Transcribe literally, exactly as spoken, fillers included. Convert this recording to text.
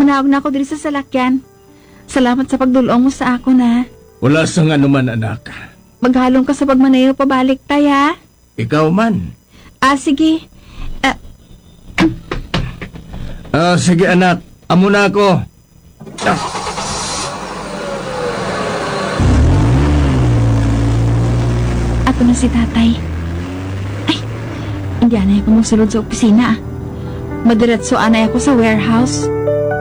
Manaog na ako diri sa salakyan. Salamat sa pagdulong mo sa ako na. Wala sa nga naman, anak. Maghalong ka sa pagmanayo pabalik tay ha. Ikaw man. Ah, sige. Ah, Ah, sige anak, amo na ako. Ah. ato na si tatay. Ay, hindi anay ako magsulod sa opisina ah. Madiretso anay ako sa warehouse.